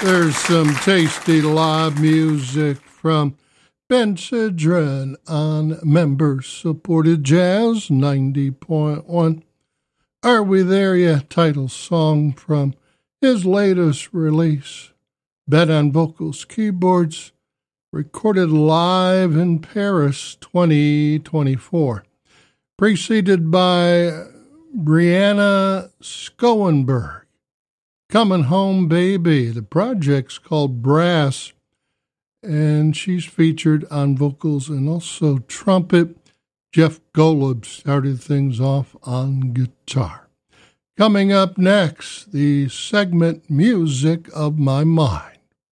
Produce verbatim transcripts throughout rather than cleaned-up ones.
There's some tasty live music from Ben Sidran on member-supported Jazz ninety point one. Are We There Yet? Title song from his latest release. Ben on vocals, keyboards, recorded live in Paris twenty twenty-four. Preceded by Brianna Schoenberg. Coming Home Baby. The project's called Brass, and she's featured on vocals and also trumpet. Jeff Golub started things off on guitar. Coming up next, the segment Music of My Mind.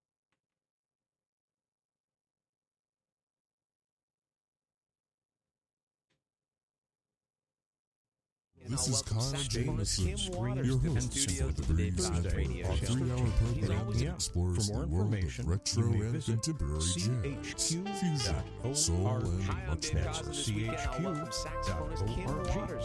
This is Kyle Jameson, your host for the Breeze Radio. Our three-hour program that explores the world of retro and contemporary jazz, fusion, soul, and much more. C H Q dot org.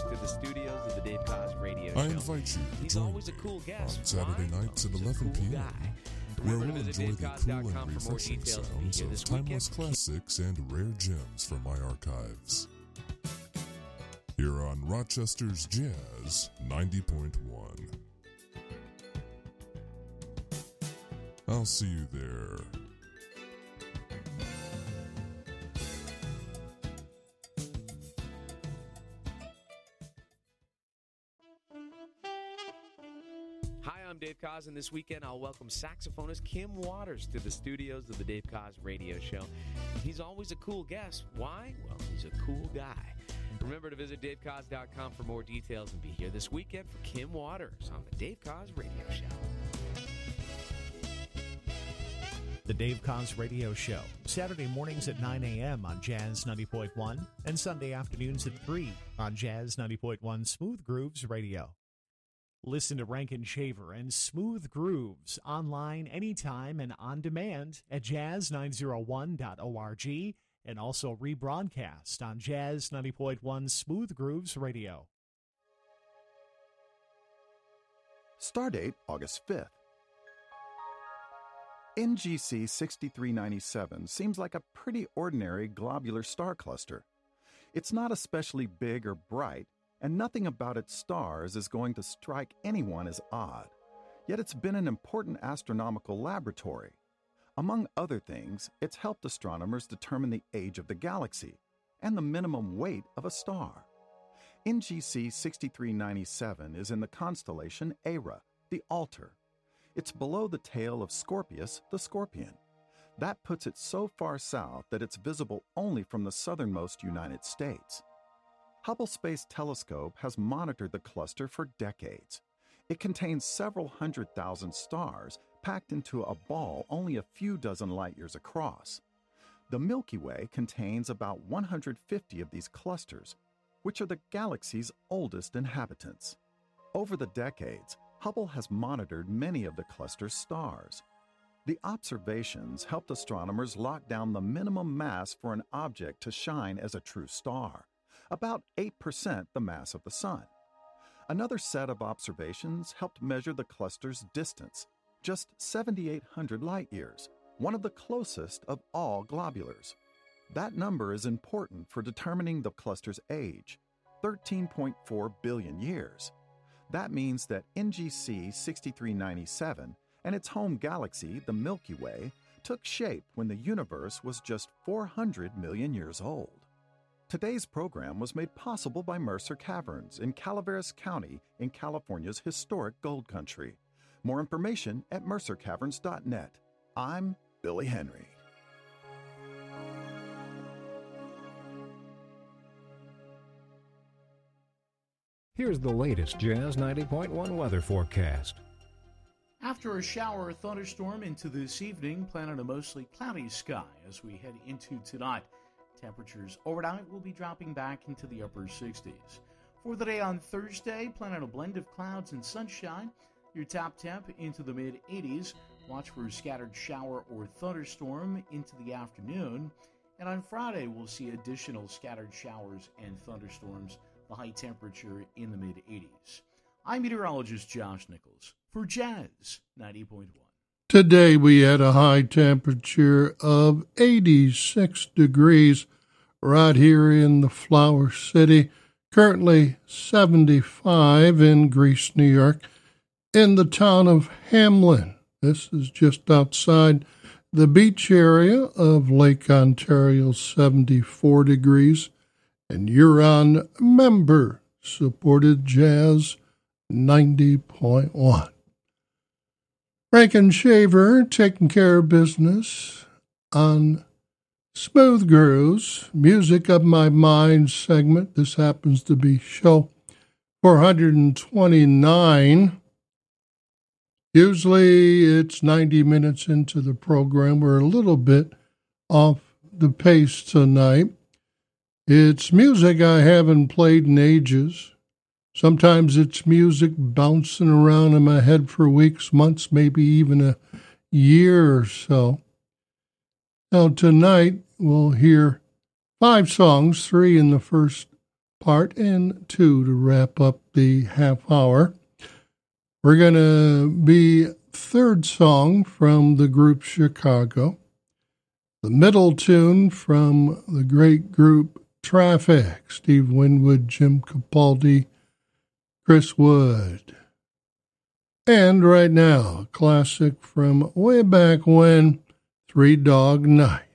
I invite you to join me on Saturday nights at eleven p.m., where we'll enjoy the cool and refreshing sounds of timeless classics and rare gems from my archives. Here on Rochester's Jazz ninety point one. I'll see you there. Hi, I'm Dave Koz, and this weekend I'll welcome saxophonist Kim Waters to the studios of the Dave Koz Radio Show. He's always a cool guest. Why? Well, he's a cool guy. Remember to visit dave koz dot com for more details and be here this weekend for Kim Waters on the Dave Koz Radio Show. The Dave Koz Radio Show, Saturday mornings at nine a.m. on Jazz ninety point one and Sunday afternoons at three on Jazz ninety point one Smooth Grooves Radio. Listen to Rankin Shaver and Smooth Grooves online anytime and on demand at jazz nine oh one dot org. And also rebroadcast on Jazz ninety point one Smooth Grooves Radio. Stardate August fifth. N G C sixty-three ninety-seven seems like a pretty ordinary globular star cluster. It's not especially big or bright, and nothing about its stars is going to strike anyone as odd. Yet it's been an important astronomical laboratory. Among other things, it's helped astronomers determine the age of the galaxy and the minimum weight of a star. N G C sixty-three ninety-seven is in the constellation Era, the Altar. It's below the tail of Scorpius, the Scorpion. That puts it so far south that it's visible only from the southernmost United States. Hubble Space Telescope has monitored the cluster for decades. It contains several hundred thousand stars packed into a ball only a few dozen light years across. The Milky Way contains about one hundred fifty of these clusters, which are the galaxy's oldest inhabitants. Over the decades, Hubble has monitored many of the cluster's stars. The observations helped astronomers lock down the minimum mass for an object to shine as a true star, about eight percent the mass of the Sun. Another set of observations helped measure the cluster's distance, just seven thousand eight hundred light years, one of the closest of all globulars. That number is important for determining the cluster's age, thirteen point four billion years. That means that N G C sixty-three ninety-seven and its home galaxy, the Milky Way, took shape when the universe was just four hundred million years old. Today's program was made possible by Mercer Caverns in Calaveras County in California's historic gold country. More information at mercer caverns dot net. I'm Billy Henry. Here's the latest Jazz ninety point one weather forecast. After a shower or thunderstorm into this evening, plan on a mostly cloudy sky as we head into tonight. Temperatures overnight will be dropping back into the upper sixties. For the day on Thursday, plan on a blend of clouds and sunshine. Your top temp into the mid-eighties. Watch for a scattered shower or thunderstorm into the afternoon. And on Friday, we'll see additional scattered showers and thunderstorms. The high temperature in the mid-eighties. I'm meteorologist Josh Nichols for Jazz ninety point one. Today we had a high temperature of eighty-six degrees right here in the Flower City. Currently seventy-five in Greece, New York, in the town of Hamlin. This is just outside the beach area of Lake Ontario, seventy-four degrees. And you're on member-supported Jazz ninety point one. Rankin Shaver taking care of business on Smooth Grooves, Music of My Mind segment. This happens to be show four hundred twenty-nine. Usually it's ninety minutes into the program. We're a little bit off the pace tonight. It's music I haven't played in ages. Sometimes it's music bouncing around in my head for weeks, months, maybe even a year or so. Now tonight we'll hear five songs, three in the first part and two to wrap up the half hour. We're going to be third song from the group Chicago, the middle tune from the great group Traffic, Steve Winwood, Jim Capaldi, Chris Wood. And right now, a classic from way back when, Three Dog Night.